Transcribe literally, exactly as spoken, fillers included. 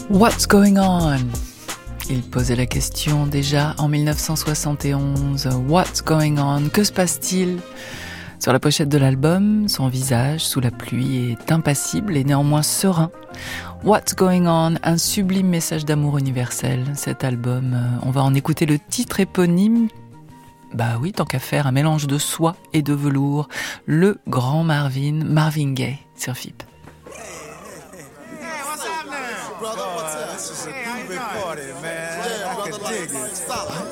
What's going on? Il posait la question déjà en dix-neuf cent soixante et onze. What's going on? Que se passe-t-il? Sur la pochette de l'album, son visage sous la pluie est impassible et néanmoins serein. What's going on? Un sublime message d'amour universel. Cet album, on va en écouter le titre éponyme. Bah oui, tant qu'à faire, un mélange de soie et de velours. Le grand Marvin, Marvin Gaye sur F I P. Brother, what's up? This is a groovy party, man. Yeah, brother, dig it. Stop.